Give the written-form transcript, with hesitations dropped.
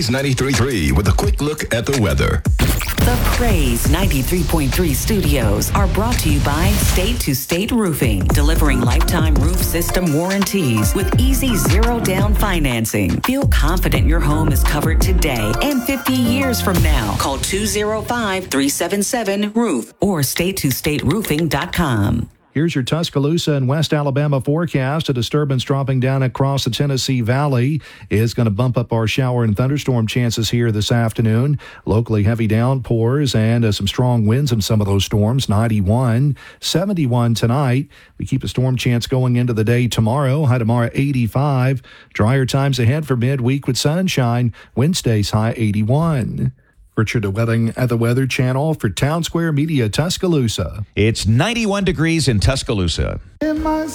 Praise 93.3 with a quick look at the weather. The Praise 93.3 studios are brought to you by State to State Roofing, delivering lifetime roof system warranties with easy zero-down financing. Feel confident your home is covered today and 50 years from now. Call 205-377-ROOF or statetostateroofing.com. Here's your Tuscaloosa and West Alabama forecast. A disturbance dropping down across the Tennessee Valley is going to bump up our shower and thunderstorm chances here this afternoon. Locally heavy downpours and some strong winds in some of those storms. 91, 71 tonight. We keep a storm chance going into the day tomorrow. High tomorrow 85. Drier times ahead for midweek with sunshine. Wednesday's high 81. Richard Wedding at the Weather Channel for Town Square Media Tuscaloosa. It's 91 degrees in Tuscaloosa.